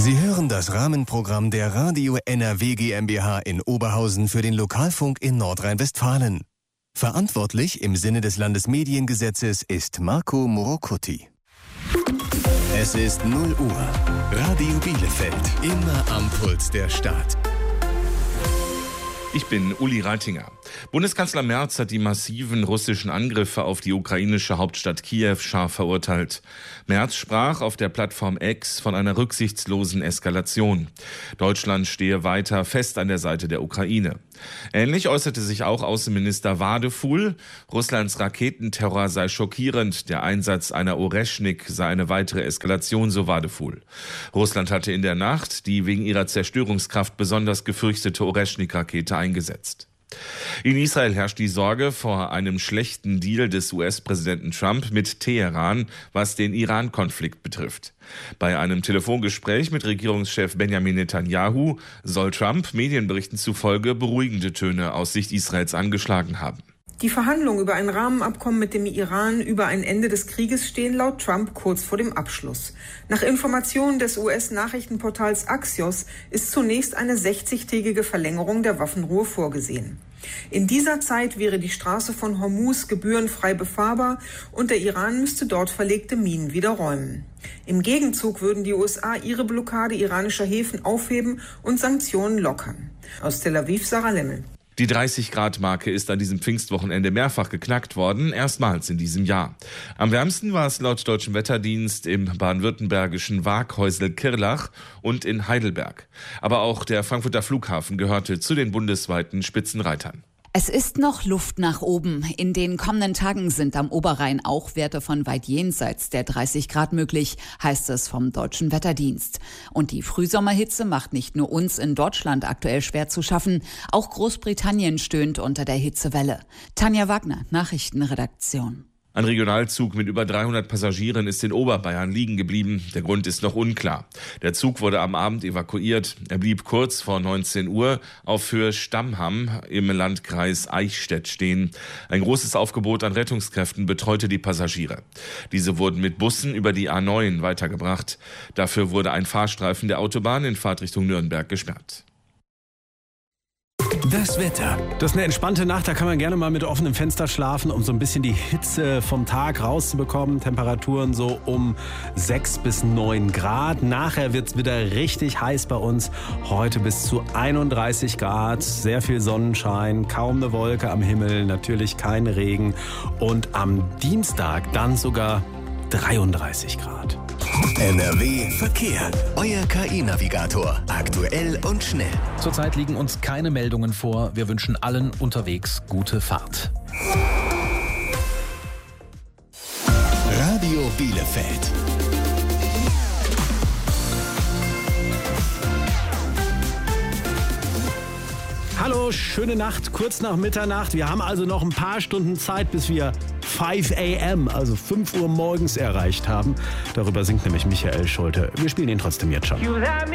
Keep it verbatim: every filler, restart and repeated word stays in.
Sie hören das Rahmenprogramm der Radio N R W GmbH in Oberhausen für den Lokalfunk in Nordrhein-Westfalen. Verantwortlich im Sinne des Landesmediengesetzes ist Marco Morocuti. Es ist null Uhr. Radio Bielefeld, immer am Puls der Stadt. Ich bin Uli Reitinger. Bundeskanzler Merz hat die massiven russischen Angriffe auf die ukrainische Hauptstadt Kiew scharf verurteilt. Merz sprach auf der Plattform X von einer rücksichtslosen Eskalation. Deutschland stehe weiter fest an der Seite der Ukraine. Ähnlich äußerte sich auch Außenminister Wadefuhl. Russlands Raketenterror sei schockierend. Der Einsatz einer Oreschnik sei eine weitere Eskalation, so Wadefuhl. Russland hatte in der Nacht die wegen ihrer Zerstörungskraft besonders gefürchtete Oreschnik-Rakete eingesetzt. In Israel herrscht die Sorge vor einem schlechten Deal des U S-Präsidenten Trump mit Teheran, was den Iran-Konflikt betrifft. Bei einem Telefongespräch mit Regierungschef Benjamin Netanyahu soll Trump Medienberichten zufolge beruhigende Töne aus Sicht Israels angeschlagen haben. Die Verhandlungen über ein Rahmenabkommen mit dem Iran über ein Ende des Krieges stehen laut Trump kurz vor dem Abschluss. Nach Informationen des U S-Nachrichtenportals Axios ist zunächst eine sechzigtägige Verlängerung der Waffenruhe vorgesehen. In dieser Zeit wäre die Straße von Hormuz gebührenfrei befahrbar und der Iran müsste dort verlegte Minen wieder räumen. Im Gegenzug würden die U S A ihre Blockade iranischer Häfen aufheben und Sanktionen lockern. Aus Tel Aviv, Sarah Lemmel. Die dreißig-Grad-Marke ist an diesem Pfingstwochenende mehrfach geknackt worden, erstmals in diesem Jahr. Am wärmsten war es laut Deutschem Wetterdienst im baden-württembergischen Waaghäusel-Kirlach und in Heidelberg. Aber auch der Frankfurter Flughafen gehörte zu den bundesweiten Spitzenreitern. Es ist noch Luft nach oben. In den kommenden Tagen sind am Oberrhein auch Werte von weit jenseits der dreißig Grad möglich, heißt es vom Deutschen Wetterdienst. Und die Frühsommerhitze macht nicht nur uns in Deutschland aktuell schwer zu schaffen, auch Großbritannien stöhnt unter der Hitzewelle. Tanja Wagner, Nachrichtenredaktion. Ein Regionalzug mit über dreihundert Passagieren ist in Oberbayern liegen geblieben. Der Grund ist noch unklar. Der Zug wurde am Abend evakuiert. Er blieb kurz vor neunzehn Uhr auf Höhe Stammham im Landkreis Eichstätt stehen. Ein großes Aufgebot an Rettungskräften betreute die Passagiere. Diese wurden mit Bussen über die A neun weitergebracht. Dafür wurde ein Fahrstreifen der Autobahn in Fahrtrichtung Nürnberg gesperrt. Das Wetter. Das ist eine entspannte Nacht, da kann man gerne mal mit offenem Fenster schlafen, um so ein bisschen die Hitze vom Tag rauszubekommen. Temperaturen so um sechs bis neun Grad. Nachher wird es wieder richtig heiß bei uns. Heute bis zu einunddreißig Grad, sehr viel Sonnenschein, kaum eine Wolke am Himmel, natürlich kein Regen. Und am Dienstag dann sogar dreiunddreißig Grad. N R W Verkehr. Euer K I-Navigator. Aktuell und schnell. Zurzeit liegen uns keine Meldungen vor. Wir wünschen allen unterwegs gute Fahrt. Radio Bielefeld. Hallo, schöne Nacht, kurz nach Mitternacht. Wir haben also noch ein paar Stunden Zeit, bis wir fünf a m, also fünf Uhr morgens erreicht haben. Darüber singt nämlich Michael Schulte. Wir spielen ihn trotzdem jetzt schon.